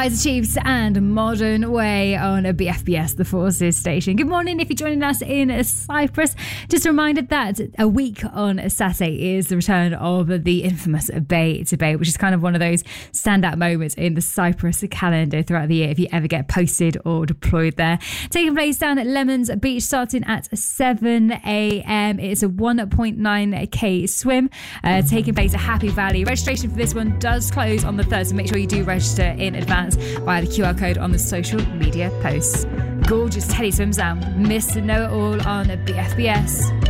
Kaiser Chiefs and Modern Way on a BFBS, the Forces station. Good morning if you're joining us in Cyprus. Just a reminder that a week on Saturday is the return of the infamous Bay to Bay, which is kind of one of those standout moments in the Cyprus calendar throughout the year if you ever get posted or deployed there. Taking place down at Lemons Beach starting at 7 a.m. It's a 1.9k swim taking place at Happy Valley. Registration for this one does close on the 3rd, so make sure you do register in advance via the QR code on the social media posts. Gorgeous Teddy swims down. Miss Know It All on BFBS.